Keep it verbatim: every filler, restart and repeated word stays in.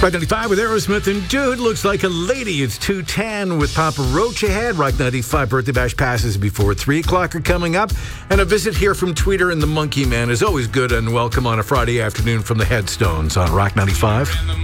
Rock ninety-five with Aerosmith and Dude Looks Like a Lady. It's two ten with Papa Roach ahead. Rock ninety-five birthday bash passes before three o'clock are coming up. And a visit here from Tweeter and the Monkey Man is always good and welcome on a Friday afternoon from the Headstones on Rock ninety-five.